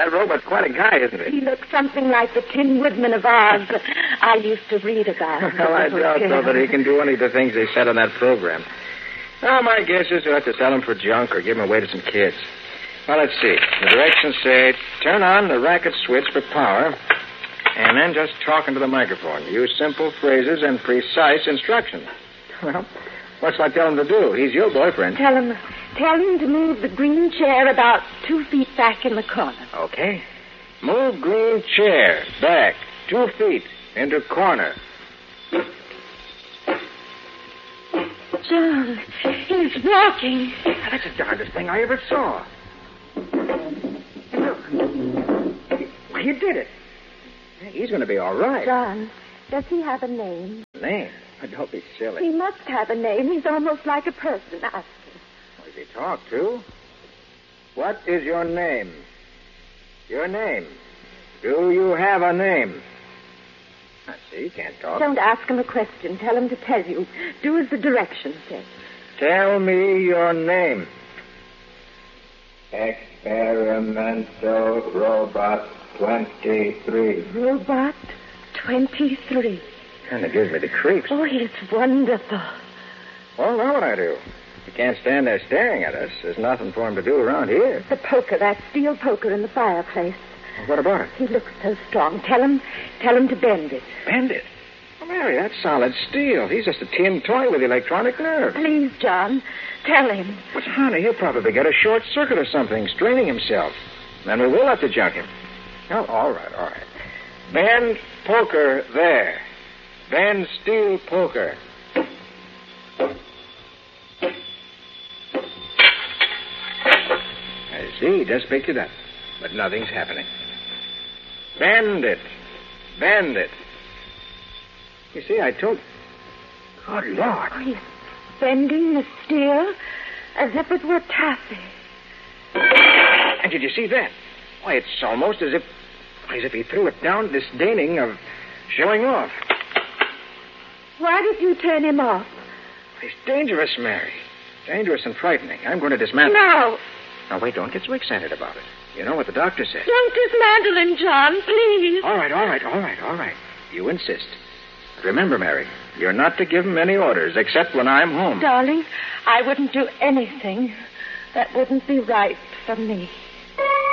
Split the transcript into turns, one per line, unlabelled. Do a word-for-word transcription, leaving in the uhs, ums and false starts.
That robot's quite a guy, isn't he?
He looks something like the Tin Woodman of Oz that I used to read about.
Well, I doubt, though, that he can do any of the things they said on that program. Well, my guess is you'll have to sell him for junk or give him away to some kids. Well, let's see. The directions say, turn on the racket switch for power, and then just talk into the microphone. Use simple phrases and precise instructions. Well, what shall I tell him to do? He's your boyfriend.
Tell him, tell him to move the green chair about two feet back in the corner.
Okay. Move green chair back two feet into corner.
John, he's walking.
That's the darndest thing I ever saw. Look. Why, you did it. He's going to be all right.
John, does he have a name?
Name? Don't be silly.
He must have a name. He's almost like a person. Ask him.
What does he talk to? What is your name? Your name. Do you have a name? I see, he can't talk.
Don't ask him a question. Tell him to tell you. Do as the directions say.
Tell me your name.
Experimental Robot twenty-three.
Robot twenty-three.
Kind of gives me the creeps.
Oh, he's wonderful.
Well, now what I do? He can't stand there staring at us. There's nothing for him to do around here.
The poker, that steel poker in the fireplace.
Well, what about it?
He looks so strong. Tell him, tell him to bend it.
Bend it? Well, Mary, that's solid steel. He's just a tin toy with electronic nerves.
Please, John, tell him.
But, honey, he'll probably get a short circuit or something, straining himself. Then we will have to junk him. Oh, all right, all right. Bend poker there. Bend steel poker. I see, just picked it up. But nothing's happening. Bend it. Bend it. You see, I told... Good Lord.
Oh, he's bending the steel as if it were taffy.
And did you see that? Why, it's almost as if... as if he threw it down, disdaining of showing off.
Why did you turn him off?
He's dangerous, Mary. Dangerous and frightening. I'm going to dismantle him.
No.
Now, wait, don't get so excited about it. You know what the doctor said.
Don't dismantle him, John, please.
All right, all right, all right, all right. You insist. But remember, Mary, you're not to give him any orders, except when I'm home.
Darling, I wouldn't do anything that wouldn't be right for me.